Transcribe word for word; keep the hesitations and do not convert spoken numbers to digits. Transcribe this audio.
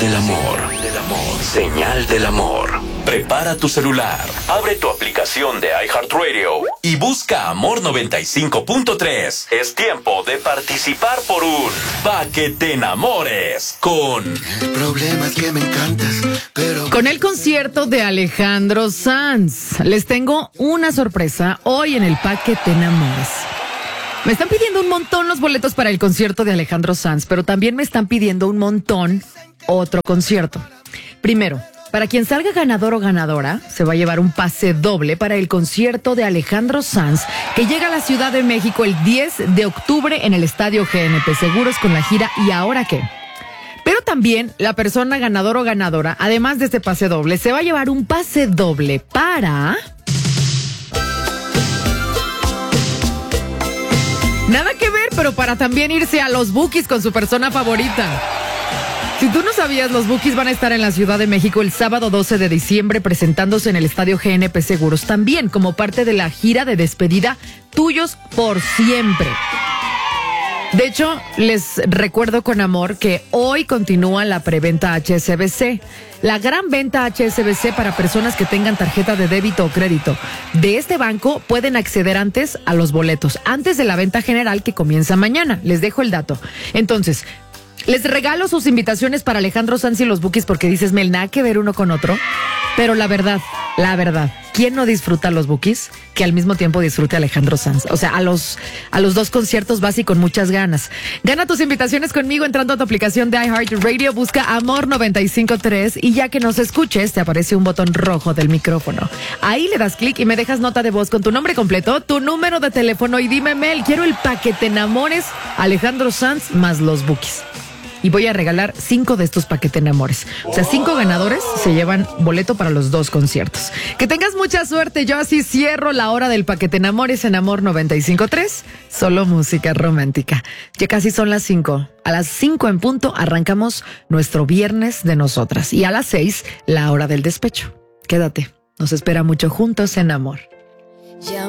Del amor, del amor, señal del amor. Prepara tu celular, abre tu aplicación de iHeartRadio y busca Amor noventa y cinco punto tres. Es tiempo de participar por un Pa' que te enamores con... El problema es que me encantas, pero... Con el concierto de Alejandro Sanz, les tengo una sorpresa hoy en el Pa' que te enamores. Me están pidiendo un montón los boletos para el concierto de Alejandro Sanz, pero también me están pidiendo un montón otro concierto. Primero, para quien salga ganador o ganadora, se va a llevar un pase doble para el concierto de Alejandro Sanz, que llega a la Ciudad de México el diez de octubre en el Estadio G N P Seguros con la gira ¿Y ahora qué? Pero también la persona ganador o ganadora, además de este pase doble, se va a llevar un pase doble para... Nada que ver, pero para también irse a los Bukis con su persona favorita. Si tú no sabías, los Bukis van a estar en la Ciudad de México el sábado doce de diciembre presentándose en el Estadio G N P Seguros, también como parte de la gira de despedida Tuyos por Siempre. De hecho, les recuerdo con amor que hoy continúa la preventa H S B C, la gran venta H S B C para personas que tengan tarjeta de débito o crédito. De este banco pueden acceder antes a los boletos, antes de la venta general que comienza mañana. Les dejo el dato. Entonces, les regalo sus invitaciones para Alejandro Sanz y los Bukis porque dices, Mel, nada que ver uno con otro. Pero la verdad, la verdad, ¿quién no disfruta a los Bukis? Que al mismo tiempo disfrute a Alejandro Sanz. O sea, a los, a los dos conciertos vas y con muchas ganas. Gana tus invitaciones conmigo entrando a tu aplicación de iHeartRadio, busca Amor noventa y cinco punto tres y ya que nos escuches, te aparece un botón rojo del micrófono. Ahí le das clic y me dejas nota de voz con tu nombre completo, tu número de teléfono y dime, Mel, quiero el Pa' que te enamores, Alejandro Sanz más los Bukis. Y voy a regalar cinco de estos Pa' que te enamores. O sea, cinco ganadores se llevan boleto para los dos conciertos. Que tengas mucha suerte. Yo así cierro la hora del Pa' que te enamores en Amor noventa y cinco punto tres. Solo música romántica. Ya casi son las cinco. A las cinco en punto arrancamos nuestro viernes de nosotras. Y a las seis, la hora del despecho. Quédate. Nos espera mucho juntos en Amor.